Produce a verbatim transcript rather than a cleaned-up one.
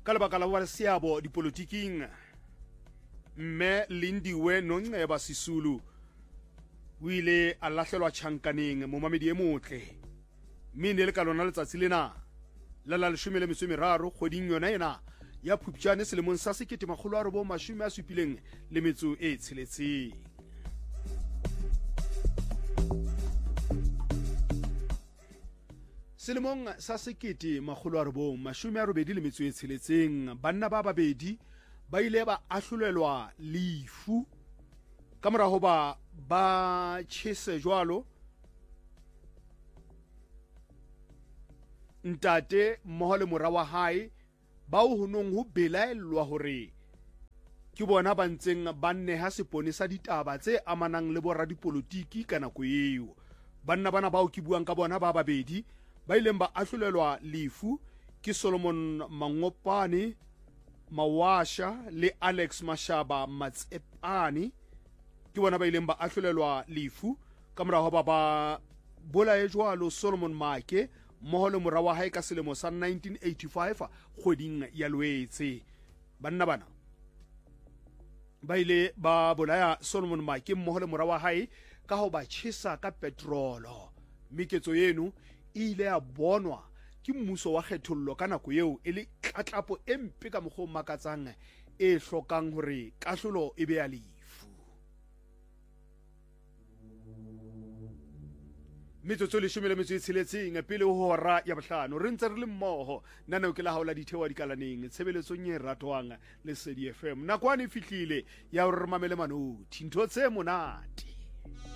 ka lebaka la ba seabo dipolotiking. Mme Lindiwe Nongceba Sisulu o ile a lahlelwa tjhankaneng momamedi e motle. Mme ne le ka lona letsatsi lena la la leshome le metso e meraro kgweding yona ena ya Phupjane selemong sa sekete makgolo a robong mashome a supileng le metso e tsheletseng. Selemong sa sekete makgolo a robong mashome a robedi le metso e tsheletseng, banna ba babedi ba ile ba ahlolelwa lefu ka mora hoba ba tjhese jwalo ntate mmoho le mora wa hae bao ho nong ho belaellwa hore ke bona ba ntseng ba nneha sepone sa ditaba tse amanang le borra dipolotiki ka nako eo. Banna bana bao ke buang ka bona ba babedi ba ileng ba ahlolelwa lefu ke Solomon Mangopane Mawasha le Alex Mashaba Matsepane, ke bona ba ileng ba ahlolelwa lefu ka mora hoba ba bolae jwalo Solomon Make mmoho le mora wa hae ka selemo sa nineteen eighty-five kgweding ya Loetse. Banna bana ba ile ba bolaya Solomon Make mmoho le mora wa hae ka ho ba tjhesa ka petrolo. Miketso yeno ile ya bonwa ke mmuso wa kgethollo ka nako eo e le tlatlapo e mpe ka mokgwa o makatsang e hlokang hore kahlolo e be ya lefu. Metsotso leshome le metso e tsheletseng pele ho hora ya bohlano re ntse re le mmoho nna ke la haola dithewa dikalaneng tshebeletsong e ratwang le Lesedi F M. Nakwane fihlile ya hore re mamele manothi ntho tse monate.